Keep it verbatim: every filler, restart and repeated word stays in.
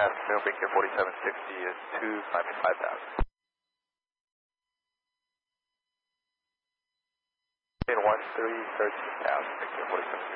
afternoon, Victor forty-seven sixty is two, five me five thousand. one three thirteen thousand, Victor forty-seven sixty.